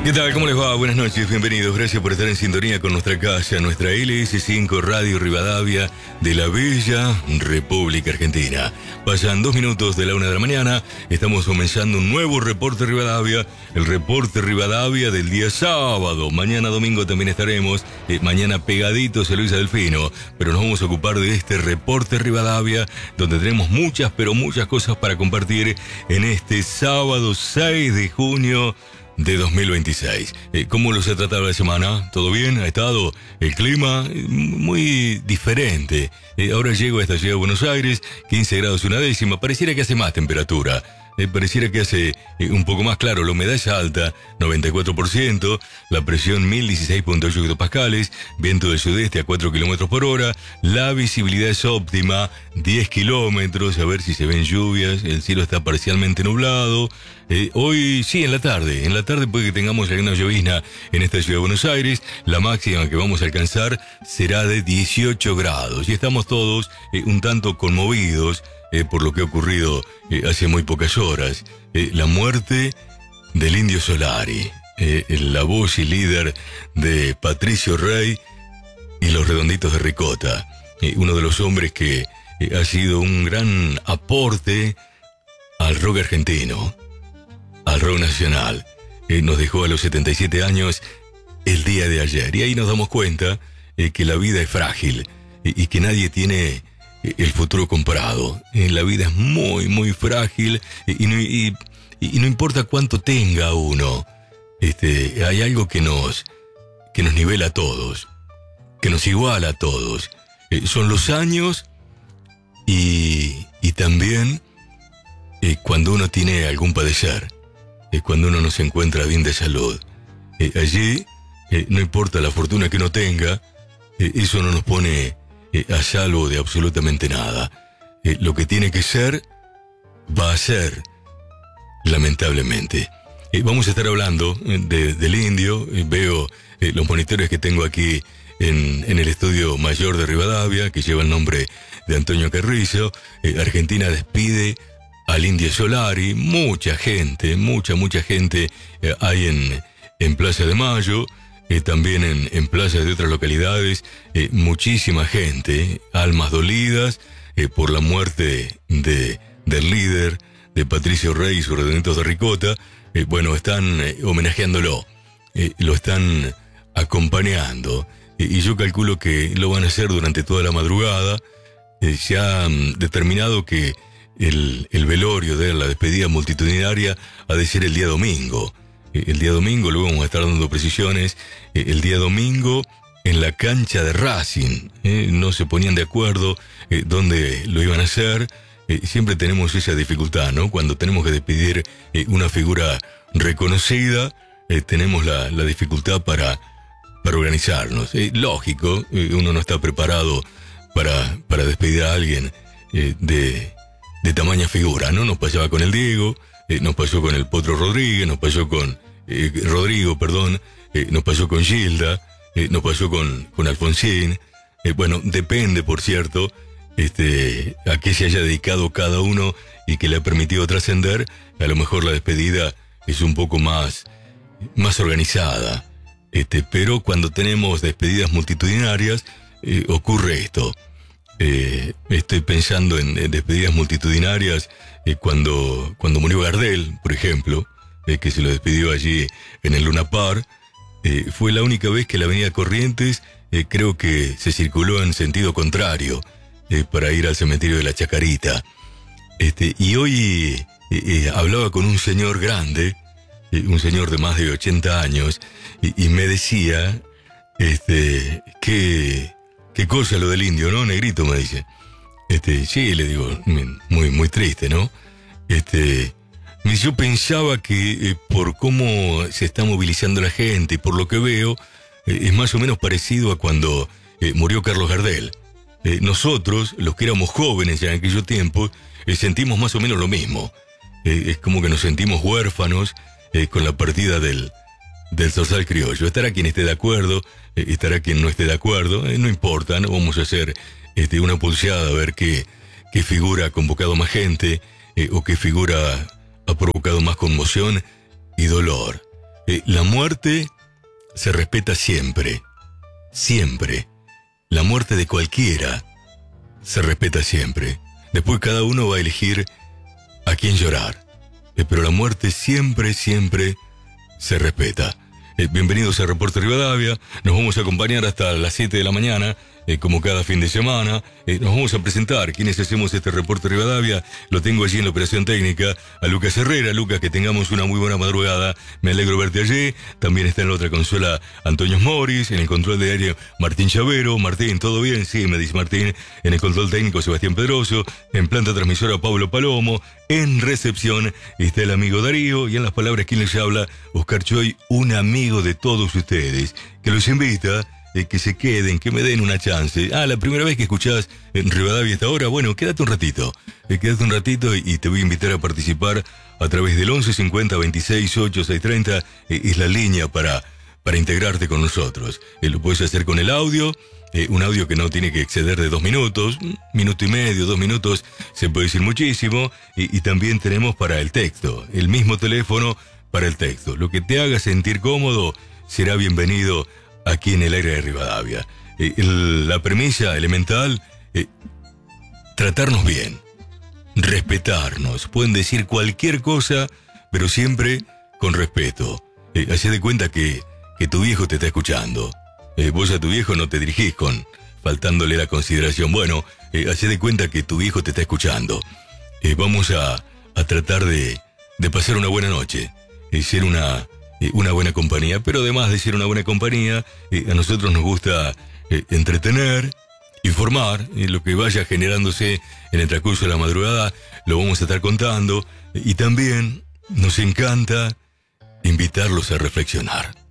¿Qué tal? ¿Cómo les va? Buenas noches, bienvenidos. Gracias por estar en sintonía con nuestra casa, nuestra LS5 Radio Rivadavia de la bella República Argentina. Pasan 2 minutos de la 1 de la mañana. Estamos comenzando un nuevo Reporte Rivadavia, el Reporte Rivadavia del día sábado. Mañana domingo también estaremos, mañana pegaditos a Luisa Delfino. Pero nos vamos a ocupar de este Reporte Rivadavia, donde tenemos muchas, pero muchas cosas para compartir en este sábado 6 de junio de 2026. ¿Cómo los ha tratado la semana? ¿Todo bien? ¿Ha estado el clima muy diferente? Ahora llego a esta ciudad de Buenos Aires, 15 grados una décima. Pareciera que hace más temperatura. Pareciera que hace un poco más claro. La humedad es alta, 94%. La presión 1016.8 hectopascales. Viento del sudeste a 4 kilómetros por hora. La visibilidad es óptima, 10 kilómetros. A ver si se ven lluvias. El cielo está parcialmente nublado. Hoy sí, en la tarde puede que tengamos alguna llovizna en esta ciudad de Buenos Aires. La máxima que vamos a alcanzar será de 18 grados. Y estamos todos un tanto conmovidos por lo que ha ocurrido hace muy pocas horas. La muerte del Indio Solari, la voz y líder de Patricio Rey y los Redonditos de Ricota. Uno de los hombres que ha sido un gran aporte al rock argentino, al rock nacional. Nos dejó a los 77 años el día de ayer. Y ahí nos damos cuenta que la vida es frágil y que nadie tiene el futuro comprado. La vida es muy, muy frágil y no importa cuánto tenga uno. Hay algo que nos nivela a todos, que nos iguala a todos. Son los años y también cuando uno tiene algún padecer. Cuando uno no se encuentra bien de salud. Allí, no importa la fortuna que uno tenga, eso no nos pone a salvo de absolutamente nada. Lo que tiene que ser, va a ser, lamentablemente. Vamos a estar hablando del Indio. Veo los monitores que tengo aquí en el estudio mayor de Rivadavia, que lleva el nombre de Antonio Carrizo. Argentina despide al Indio Solari. Mucha gente hay en Plaza de Mayo, también en plazas de otras localidades, muchísima gente, almas dolidas por la muerte del líder, de Patricio Rey y sus Redonditos de Ricota. Están homenajeándolo, lo están acompañando, y yo calculo que lo van a hacer durante toda la madrugada. Se ha determinado que el velorio de la despedida multitudinaria ha de ser el día domingo. El día domingo, luego vamos a estar dando precisiones, el día domingo en la cancha de Racing. No se ponían de acuerdo dónde lo iban a hacer. Siempre tenemos esa dificultad, ¿no? Cuando tenemos que despedir una figura reconocida, tenemos la dificultad para organizarnos. Lógico, uno no está preparado para despedir a alguien de tamaña figura, ¿no? Nos pasaba con el Diego, nos pasó con el Potro Rodríguez, nos pasó con Rodrigo, nos pasó con Gilda, nos pasó con Alfonsín. Depende, por cierto, a qué se haya dedicado cada uno y que le ha permitido trascender. A lo mejor la despedida es un poco más organizada. Pero cuando tenemos despedidas multitudinarias, ocurre esto. Estoy pensando en despedidas multitudinarias cuando murió Gardel, por ejemplo, que se lo despidió allí en el Luna Park. Fue la única vez que la avenida Corrientes creo que se circuló en sentido contrario para ir al cementerio de la Chacarita. Y hoy hablaba con un señor grande, un señor de más de 80 años, y me decía qué cosa lo del Indio, ¿no, negrito? Me dice. Sí, le digo, muy, muy triste, ¿no? Yo pensaba que por cómo se está movilizando la gente y por lo que veo, es más o menos parecido a cuando murió Carlos Gardel. Nosotros, los que éramos jóvenes ya en aquellos tiempos, sentimos más o menos lo mismo. Es como que nos sentimos huérfanos con la partida del Zorzal Criollo. Estará quien esté de acuerdo, estará quien no esté de acuerdo, no importa, no vamos a hacer una pulseada a ver qué figura ha convocado más gente o qué figura ha provocado más conmoción y dolor. La muerte se respeta siempre. Siempre. La muerte de cualquiera se respeta siempre. Después cada uno va a elegir a quién llorar. Pero la muerte siempre, siempre se respeta. Bienvenidos a Reporte Rivadavia. Nos vamos a acompañar hasta las 7 de la mañana, como cada fin de semana. Nos vamos a presentar quienes hacemos este Reporte Rivadavia. Lo tengo allí en la operación técnica, a Lucas Herrera. Lucas, que tengamos una muy buena madrugada. Me alegro verte allí. También está en la otra consola Antonio Moris, en el control de aire Martín Chavero. Martín, ¿todo bien? Sí, me dice Martín. En el control técnico Sebastián Pedroso. En planta transmisora Pablo Palomo. En recepción está el amigo Darío. Y en las palabras, quien les habla, Oscar Choy, un amigo de todos ustedes, que los invita que se queden, que me den una chance. La primera vez que escuchás en Rivadavia esta hora, bueno, quédate un ratito. Quédate un ratito y te voy a invitar a participar a través del 11 50 26 8 630. Es la línea para integrarte con nosotros. Lo puedes hacer con el audio. Un audio que no tiene que exceder de 2 minutos, 1 minuto y medio, 2 minutos, se puede decir muchísimo. Y también tenemos para el texto, el mismo teléfono para el texto. Lo que te haga sentir cómodo será bienvenido aquí en el aire de Rivadavia. La premisa elemental, tratarnos bien, respetarnos. Pueden decir cualquier cosa, pero siempre con respeto. Hacé de cuenta que tu viejo te está escuchando. Vos a tu viejo no te dirigís faltándole la consideración. Bueno, hacé de cuenta que tu viejo te está escuchando. Vamos a tratar de pasar una buena noche. Ser una buena compañía, pero además de ser una buena compañía, a nosotros nos gusta entretener, informar. Lo que vaya generándose en el transcurso de la madrugada lo vamos a estar contando, y también nos encanta invitarlos a reflexionar.